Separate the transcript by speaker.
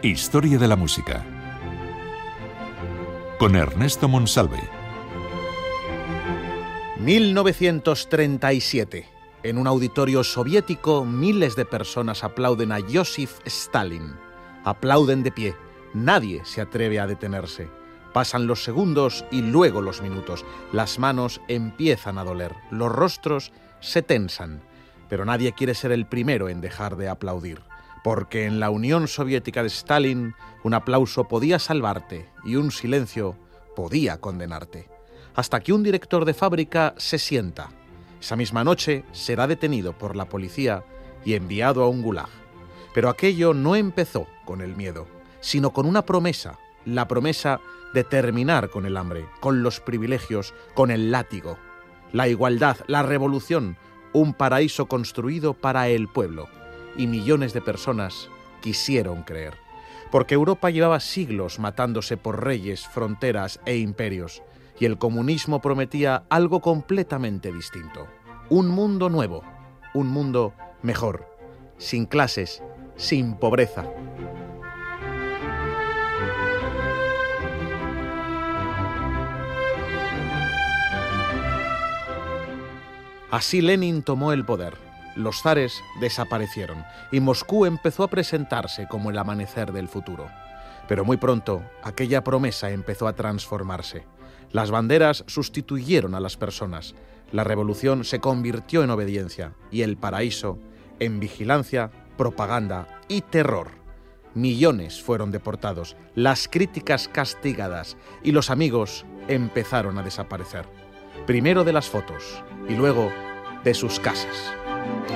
Speaker 1: Historia de la música. Con Ernesto Monsalve.
Speaker 2: 1937. En un auditorio soviético, miles de personas aplauden a Joseph Stalin. Aplauden de pie. Nadie se atreve a detenerse. Pasan los segundos y luego los minutos. Las manos empiezan a doler. Los rostros se tensan. Pero nadie quiere ser el primero en dejar de aplaudir. Porque en la Unión Soviética de Stalin, un aplauso podía salvarte y un silencio podía condenarte. Hasta que un director de fábrica se sienta. Esa misma noche será detenido por la policía y enviado a un gulag. Pero aquello no empezó con el miedo, sino con una promesa, la promesa de terminar con el hambre, con los privilegios, con el látigo. La igualdad, la revolución, un paraíso construido para el pueblo. Y millones de personas quisieron creer. Porque Europa llevaba siglos matándose por reyes, fronteras e imperios. Y el comunismo prometía algo completamente distinto. Un mundo nuevo, un mundo mejor, sin clases, sin pobreza. Así Lenin tomó el poder. Los zares desaparecieron y Moscú empezó a presentarse como el amanecer del futuro. Pero muy pronto, aquella promesa empezó a transformarse. Las banderas sustituyeron a las personas, la revolución se convirtió en obediencia y el paraíso en vigilancia, propaganda y terror. Millones fueron deportados, las críticas castigadas y los amigos empezaron a desaparecer. Primero de las fotos y luego de sus casas.